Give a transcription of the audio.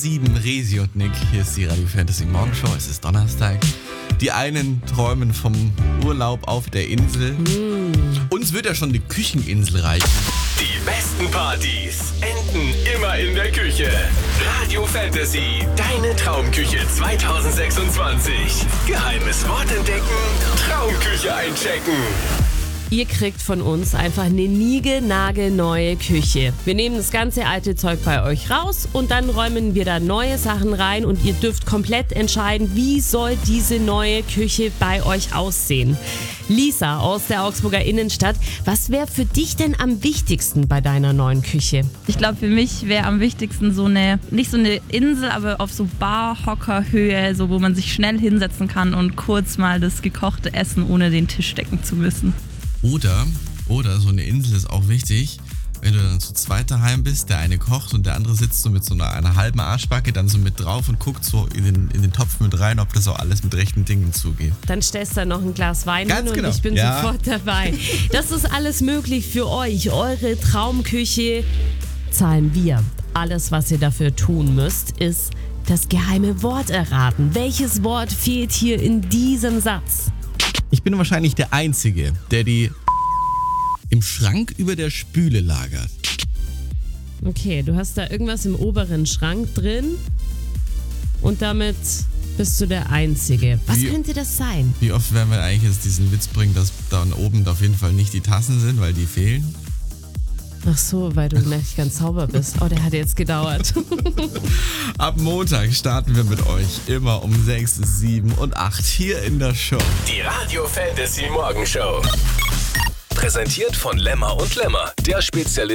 7, Resi und Nick. Hier ist die Radio Fantasy Morgenshow. Es ist Donnerstag. Die einen träumen vom Urlaub auf der Insel. Uns wird ja schon die Kücheninsel reichen. Die besten Partys enden immer in der Küche. Radio Fantasy, deine Traumküche 2026. Geheimes Wort entdecken, Traumküche einchecken. Ihr kriegt von uns einfach eine niegelnagelneue Küche. Wir nehmen das ganze alte Zeug bei euch raus und dann räumen wir da neue Sachen rein und ihr dürft komplett entscheiden, wie soll diese neue Küche bei euch aussehen. Lisa aus der Augsburger Innenstadt, was wäre für dich denn am wichtigsten bei deiner neuen Küche? Ich glaube, für mich wäre am wichtigsten nicht so eine Insel, aber auf so Barhockerhöhe, so wo man sich schnell hinsetzen kann und kurz mal das gekochte Essen ohne den Tisch decken zu müssen. Oder so eine Insel ist auch wichtig, wenn du dann zu zweit daheim bist, der eine kocht und der andere sitzt so mit so einer halben Arschbacke dann so mit drauf und guckt so in den Topf mit rein, ob das auch alles mit rechten Dingen zugeht. Dann stellst du da noch ein Glas Wein Ganz hin genau. und ich bin Ja. sofort dabei. Das ist alles möglich für euch, eure Traumküche zahlen wir. Alles, was ihr dafür tun müsst, ist das geheime Wort erraten. Welches Wort fehlt hier in diesem Satz? Ich bin wahrscheinlich der Einzige, der die im Schrank über der Spüle lagert. Okay, du hast da irgendwas im oberen Schrank drin und damit bist du der Einzige. Was könnte das sein? Wie oft werden wir eigentlich jetzt diesen Witz bringen, dass da oben auf jeden Fall nicht die Tassen sind, weil die fehlen? Ach so, weil du nicht ganz sauber bist. Oh, der hat jetzt gedauert. Ab Montag starten wir mit euch immer um 6, 7 und 8 hier in der Show. Die Radio Fantasy Morgenshow. Präsentiert von Lemmer und Lemmer, der Spezialist